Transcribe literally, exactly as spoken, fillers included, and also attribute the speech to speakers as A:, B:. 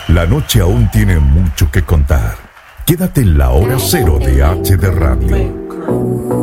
A: La noche aún tiene mucho que contar. Quédate en la hora cero de H D Radio.